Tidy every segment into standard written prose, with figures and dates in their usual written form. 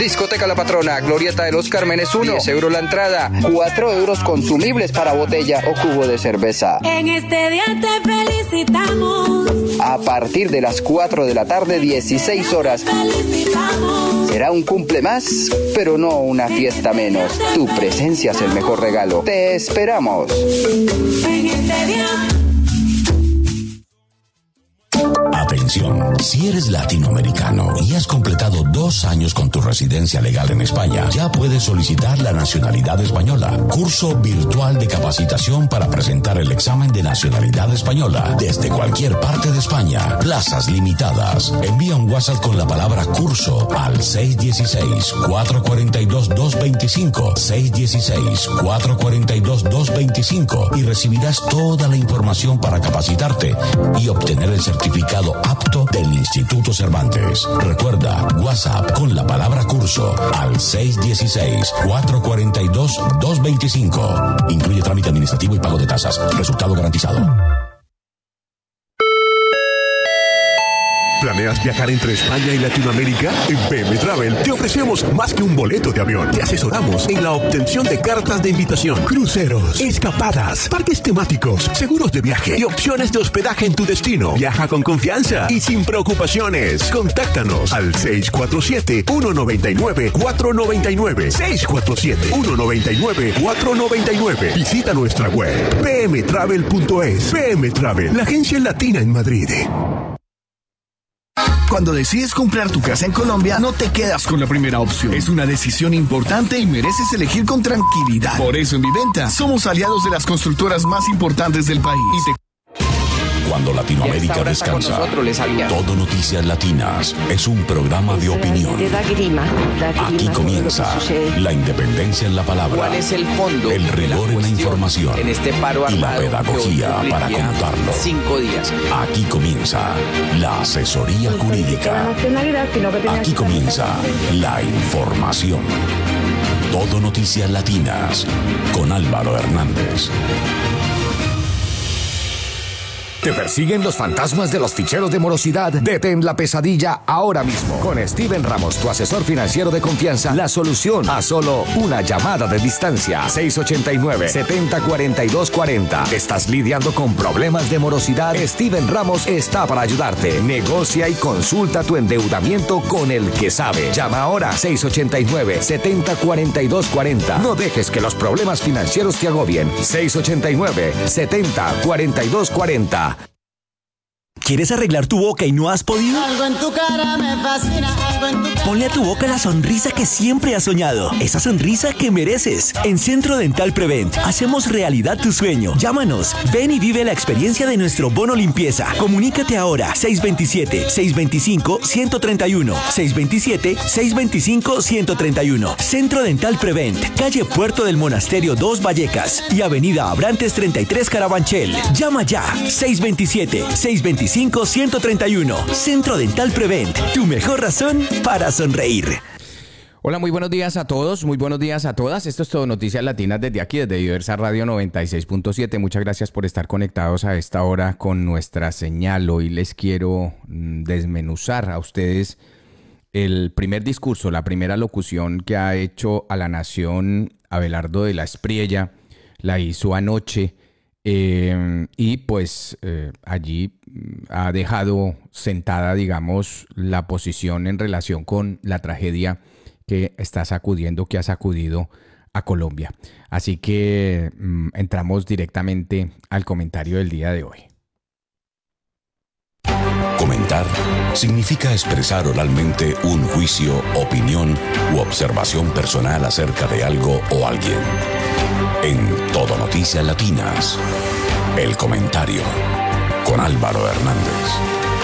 Discoteca La Patrona, Glorieta de los Cármenes 1, 10 euros la entrada, 4 euros consumibles para botella o cubo de cerveza. En este día te felicitamos. A partir de las 4 de la tarde, 16 horas. Será un cumple más, pero no una fiesta menos. Tu presencia es el mejor regalo. Te esperamos. En este día. Atención, si eres latinoamericano y has completado 2 años con tu residencia legal en España, ya puedes solicitar la nacionalidad española. Curso virtual de capacitación para presentar el examen de nacionalidad española desde cualquier parte de España. Plazas limitadas. Envía un WhatsApp con la palabra curso al 616-442-225, 616-442-225 y recibirás toda la información para capacitarte y obtener el certificado apto del Instituto Cervantes. Recuerda, WhatsApp con la palabra curso al 616-442-225. Incluye trámite administrativo y pago de tasas. Resultado garantizado. ¿Planeas viajar entre España y Latinoamérica? En PM Travel te ofrecemos más que un boleto de avión. Te asesoramos en la obtención de cartas de invitación, cruceros, escapadas, parques temáticos, seguros de viaje y opciones de hospedaje en tu destino. Viaja con confianza y sin preocupaciones. Contáctanos al 647-199-499. 647-199-499. Visita nuestra web pmtravel.es. PM Travel, la agencia latina en Madrid. Cuando decides comprar tu casa en Colombia, no te quedas con la primera opción. Es una decisión importante y mereces elegir con tranquilidad. Por eso en Viventa somos aliados de las constructoras más importantes del país. Cuando Latinoamérica descansa, Todo Noticias Latinas es un programa de opinión. Aquí comienza la independencia en la palabra, ¿cuál es el fondo, el rigor en la información en este paro y la pedagogía para contarlo? 5 días. Aquí comienza la asesoría jurídica. Aquí comienza la información. Todo Noticias Latinas con Álvaro Hernández. ¿Te persiguen los fantasmas de los ficheros de morosidad? Detén la pesadilla ahora mismo. Con Steven Ramos, tu asesor financiero de confianza, la solución a solo una llamada de distancia. 689-704240. ¿Estás lidiando con problemas de morosidad? Steven Ramos está para ayudarte. Negocia y consulta tu endeudamiento con el que sabe. Llama ahora 689-704240. No dejes que los problemas financieros te agobien. 689-704240. ¿Quieres arreglar tu boca y no has podido? Algo en tu cara me fascina, algo en tu cara. Ponle a tu boca la sonrisa que siempre has soñado. Esa sonrisa que mereces. En Centro Dental Prevent hacemos realidad tu sueño. Llámanos. Ven y vive la experiencia de nuestro bono limpieza. Comunícate ahora. 627-625-131. 627-625-131. Centro Dental Prevent. Calle Puerto del Monasterio 2 Vallecas y Avenida Abrantes 33 Carabanchel. Llama ya. 627-625-131. Centro Dental Prevent, tu mejor razón para sonreír. Hola, muy buenos días a todos, muy buenos días a todas. Esto es Todo Noticias Latinas desde aquí, desde Diversa Radio 96.7. Muchas gracias por estar conectados a esta hora con nuestra señal. Hoy les quiero desmenuzar a ustedes el primer discurso, la primera locución que ha hecho a la nación Abelardo de la Espriella. La hizo anoche. Y pues allí ha dejado sentada, digamos, la posición en relación con la tragedia que está sacudiendo, que ha sacudido a Colombia. Así que entramos directamente al comentario del día de hoy. Comentar significa expresar oralmente un juicio, opinión u observación personal acerca de algo o alguien. En Todo Noticias Latinas, el comentario con Álvaro Hernández.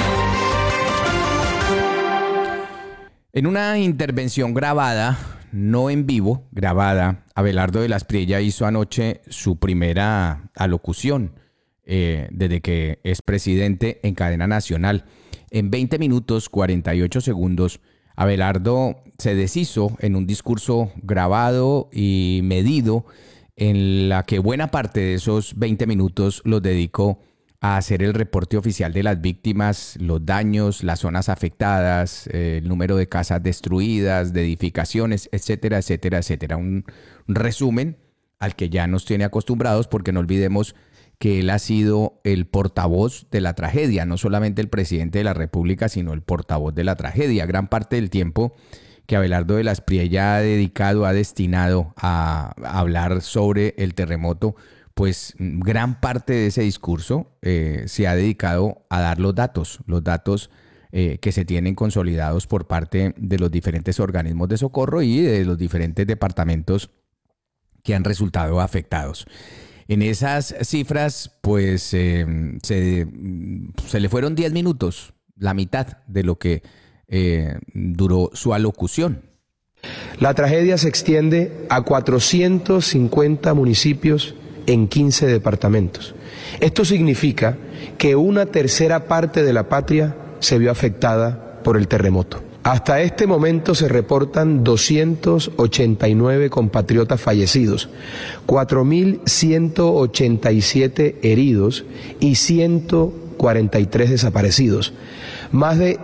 En una intervención grabada, no en vivo, grabada, Abelardo de la Espriella hizo anoche su primera alocución desde que es presidente en cadena nacional. En 20 minutos 48 segundos, Abelardo se deshizo en un discurso grabado y medido en la que buena parte de esos 20 minutos los dedicó a hacer el reporte oficial de las víctimas, los daños, las zonas afectadas, el número de casas destruidas, de edificaciones, etcétera, etcétera, etcétera. Un resumen al que ya nos tiene acostumbrados, porque no olvidemos que él ha sido el portavoz de la tragedia, no solamente el presidente de la República, sino el portavoz de la tragedia. Gran parte del tiempo que Abelardo de las Priella ha destinado a hablar sobre el terremoto, pues gran parte de ese discurso se ha dedicado a dar los datos que se tienen consolidados por parte de los diferentes organismos de socorro y de los diferentes departamentos que han resultado afectados. En esas cifras, pues se le fueron 10 minutos, la mitad de lo que duró su alocución. La tragedia se extiende a 450 municipios en 15 departamentos. Esto significa que una tercera parte de la patria se vio afectada por el terremoto. Hasta este momento se reportan 289 compatriotas fallecidos, 4.187 heridos y 143 desaparecidos. Más de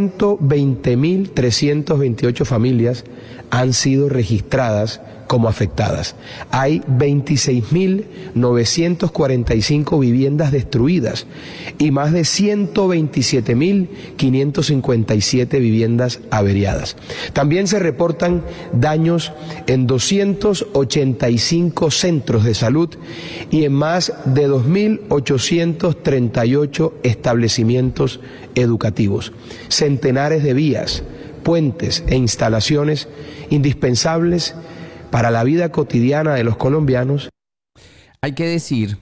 120.328 familias han sido registradas como afectadas. Hay 26.945 viviendas destruidas y más de 127.557 viviendas averiadas. También se reportan daños en 285 centros de salud y en más de 2.838 establecimientos educativos. Centenares de vías, puentes e instalaciones indispensables para la vida cotidiana de los colombianos. Hay que decir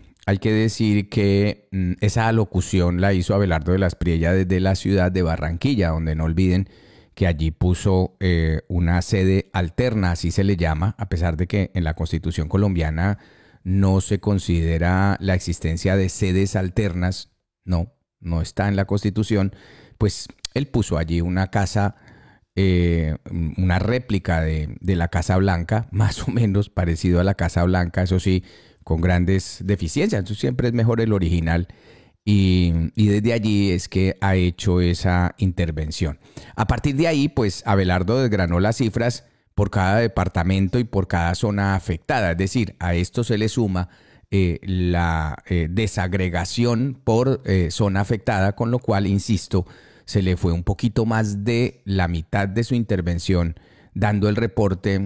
que esa alocución la hizo Abelardo de las Priella desde la ciudad de Barranquilla, donde no olviden que allí puso una sede alterna, así se le llama, a pesar de que en la Constitución colombiana no se considera la existencia de sedes alternas, no está en la Constitución, pues él puso allí una casa, una réplica de la Casa Blanca, más o menos parecido a la Casa Blanca, eso sí, con grandes deficiencias. Entonces siempre es mejor el original y desde allí es que ha hecho esa intervención. A partir de ahí, pues Abelardo desgranó las cifras por cada departamento y por cada zona afectada. Es decir, a esto se le suma la desagregación por zona afectada, con lo cual, insisto, se le fue un poquito más de la mitad de su intervención dando el reporte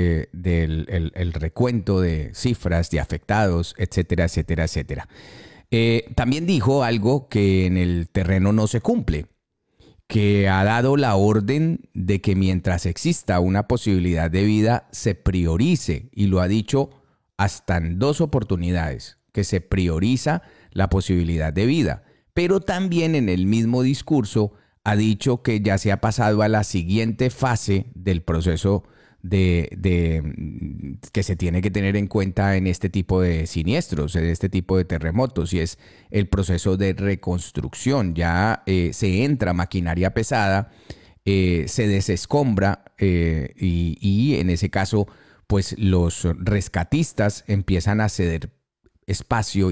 del recuento de cifras de afectados, etcétera, etcétera, etcétera. También dijo algo que en el terreno no se cumple, que ha dado la orden de que mientras exista una posibilidad de vida se priorice, y lo ha dicho hasta en 2 oportunidades, que se prioriza la posibilidad de vida. Pero también en el mismo discurso ha dicho que ya se ha pasado a la siguiente fase del proceso que se tiene que tener en cuenta en este tipo de siniestros, en este tipo de terremotos, y es el proceso de reconstrucción. Ya se entra maquinaria pesada, se desescombra y en ese caso pues los rescatistas empiezan a ceder espacio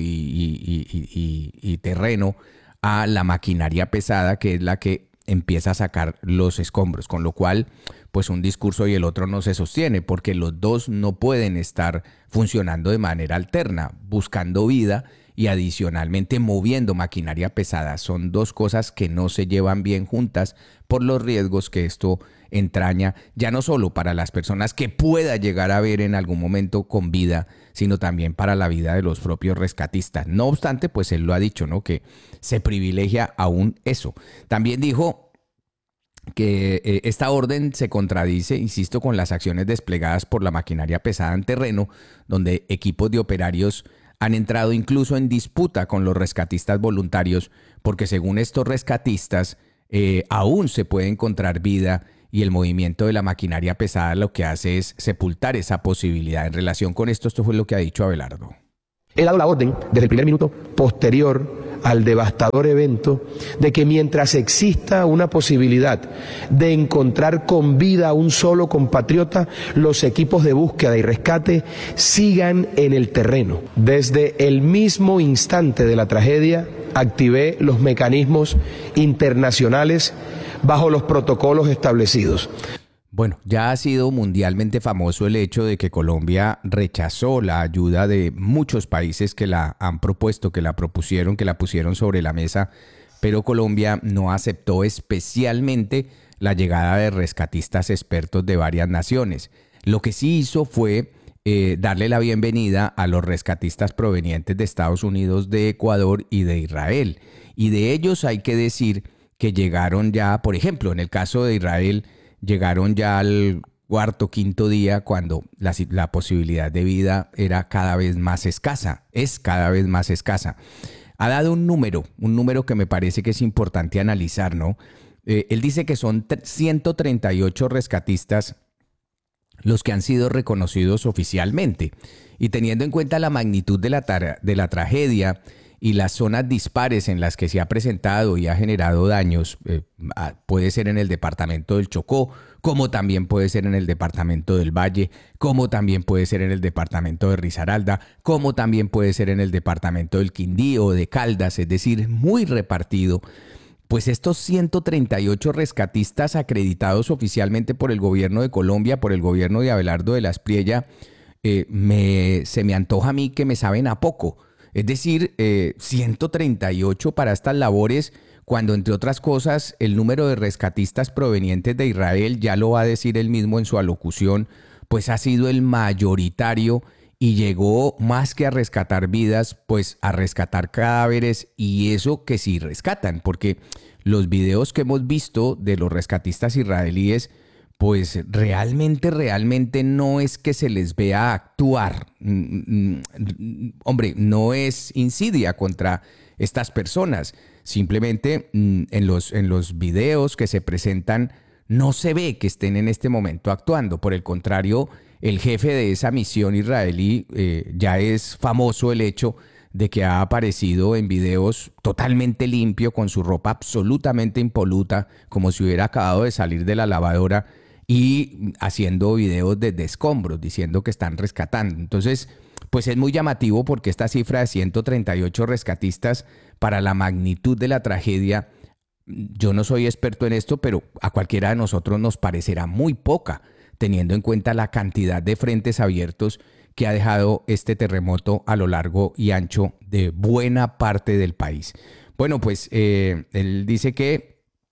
y terreno a la maquinaria pesada, que es la que empieza a sacar los escombros, con lo cual pues un discurso y el otro no se sostiene, porque los dos no pueden estar funcionando de manera alterna, buscando vida y adicionalmente moviendo maquinaria pesada. Son dos cosas que no se llevan bien juntas por los riesgos que esto entraña, ya no solo para las personas que pueda llegar a ver en algún momento con vida, sino también para la vida de los propios rescatistas. No obstante, pues él lo ha dicho, ¿no?, que se privilegia aún eso. También dijo que esta orden se contradice, insisto, con las acciones desplegadas por la maquinaria pesada en terreno, donde equipos de operarios han entrado incluso en disputa con los rescatistas voluntarios, porque según estos rescatistas aún se puede encontrar vida, y el movimiento de la maquinaria pesada lo que hace es sepultar esa posibilidad. En relación con esto fue lo que ha dicho Abelardo. He dado la orden desde el primer minuto posterior al devastador evento de que mientras exista una posibilidad de encontrar con vida a un solo compatriota, los equipos de búsqueda y rescate sigan en el terreno. Desde el mismo instante de la tragedia, activé los mecanismos internacionales bajo los protocolos establecidos. Bueno, ya ha sido mundialmente famoso el hecho de que Colombia rechazó la ayuda de muchos países que la han propuesto, que la propusieron, que la pusieron sobre la mesa, pero Colombia no aceptó especialmente la llegada de rescatistas expertos de varias naciones. Lo que sí hizo fue darle la bienvenida a los rescatistas provenientes de Estados Unidos, de Ecuador y de Israel. Y de ellos hay que decir que llegaron ya, por ejemplo, en el caso de Israel, llegaron ya al cuarto, quinto día cuando la posibilidad de vida era cada vez más escasa, es cada vez más escasa. Ha dado un número que me parece que es importante analizar, ¿no? Él dice que son 138 rescatistas los que han sido reconocidos oficialmente. Y teniendo en cuenta la magnitud de la tragedia y las zonas dispares en las que se ha presentado y ha generado daños, puede ser en el departamento del Chocó, como también puede ser en el departamento del Valle, como también puede ser en el departamento de Risaralda, como también puede ser en el departamento del Quindío o de Caldas, es decir, muy repartido. Pues estos 138 rescatistas acreditados oficialmente por el gobierno de Colombia, por el gobierno de Abelardo de la Espriella, se me antoja a mí que me saben a poco. Es decir, 138 para estas labores, cuando entre otras cosas el número de rescatistas provenientes de Israel, ya lo va a decir él mismo en su alocución, pues ha sido el mayoritario y llegó más que a rescatar vidas, pues a rescatar cadáveres, y eso que sí rescatan, porque los videos que hemos visto de los rescatistas israelíes, pues realmente no es que se les vea actuar. Hombre, no es insidia contra estas personas. Simplemente en los videos que se presentan no se ve que estén en este momento actuando. Por el contrario, el jefe de esa misión israelí ya es famoso el hecho de que ha aparecido en videos totalmente limpio, con su ropa absolutamente impoluta, como si hubiera acabado de salir de la lavadora, y haciendo videos desde escombros, diciendo que están rescatando. Entonces, pues es muy llamativo porque esta cifra de 138 rescatistas para la magnitud de la tragedia, yo no soy experto en esto, pero a cualquiera de nosotros nos parecerá muy poca, teniendo en cuenta la cantidad de frentes abiertos que ha dejado este terremoto a lo largo y ancho de buena parte del país. Bueno, pues él dice que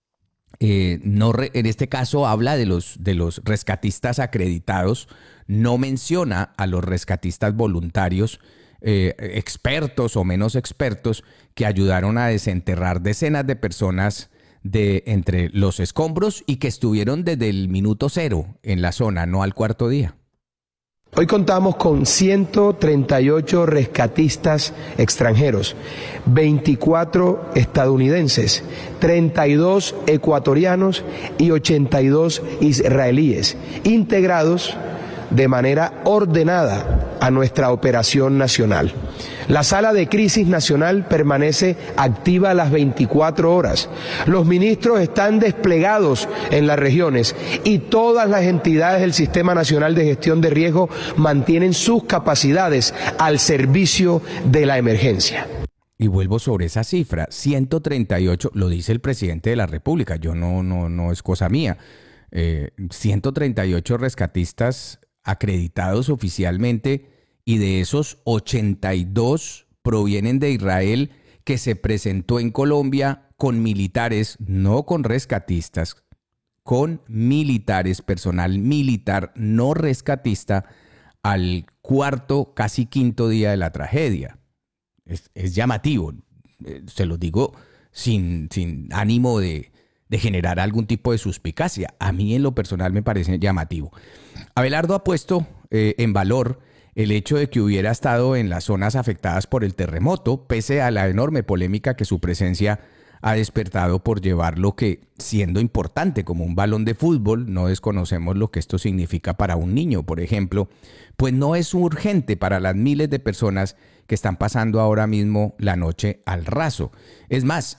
en este caso habla de los rescatistas acreditados, no menciona a los rescatistas voluntarios, expertos o menos expertos, que ayudaron a desenterrar decenas de personas entre los escombros y que estuvieron desde el minuto cero en la zona, no al cuarto día. Hoy contamos con 138 rescatistas extranjeros, 24 estadounidenses, 32 ecuatorianos y 82 israelíes, integrados de manera ordenada a nuestra operación nacional. La sala de crisis nacional permanece activa las 24 horas. Los ministros están desplegados en las regiones y todas las entidades del Sistema Nacional de Gestión de Riesgo mantienen sus capacidades al servicio de la emergencia. Y vuelvo sobre esa cifra, 138, lo dice el presidente de la República, yo no es cosa mía. 138 rescatistas acreditados oficialmente, y de esos 82 provienen de Israel, que se presentó en Colombia con militares, no con rescatistas, con militares, personal militar no rescatista, al cuarto, casi quinto día de la tragedia. Es llamativo, se lo digo sin ánimo de generar algún tipo de suspicacia. A mí en lo personal me parece llamativo. Abelardo ha puesto en valor el hecho de que hubiera estado en las zonas afectadas por el terremoto, pese a la enorme polémica que su presencia ha despertado por llevar lo que, siendo importante como un balón de fútbol, no desconocemos lo que esto significa para un niño, por ejemplo, pues no es urgente para las miles de personas que están pasando ahora mismo la noche al raso. Es más,